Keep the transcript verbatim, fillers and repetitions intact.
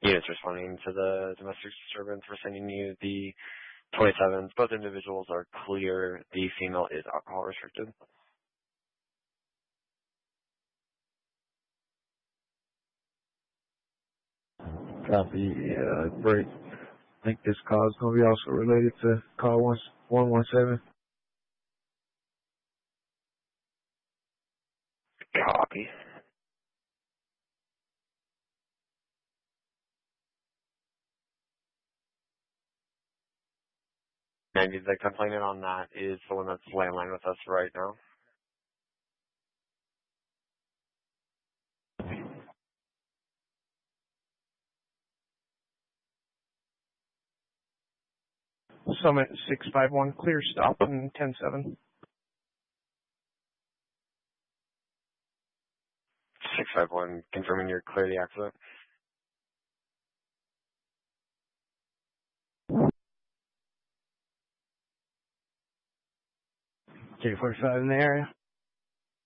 Units responding to the domestic disturbance. We're sending you the twenty-sevens. Both individuals are clear. The female is alcohol restricted. Copy. Uh, break. I think this call is going to be also related to call one one seven. Copy. And the complainant on that is the one that's landline with us right now. Summit six five one, clear stop in ten seven. six five one, confirming you're clear the accident. J forty-five in the area.